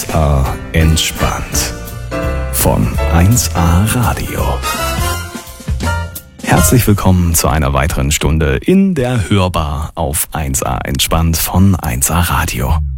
1A entspannt. Von 1A Radio. Herzlich willkommen zu einer weiteren Stunde in der Hörbar auf 1A entspannt von 1A Radio.